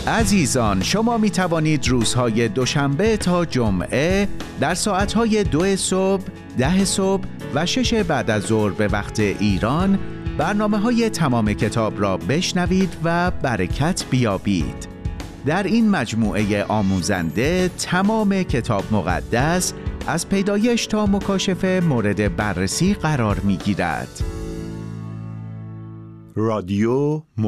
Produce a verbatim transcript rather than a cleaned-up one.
عزیزان، شما می توانید روزهای دوشنبه تا جمعه در ساعتهای دو صبح، ده صبح و شش بعد از ظهر به وقت ایران برنامه های تمام کتاب را بشنوید و برکت بیابید. در این مجموعه آموزنده تمام کتاب مقدس از پیدایش تا مکاشفه مورد بررسی قرار می گیرد. رادیو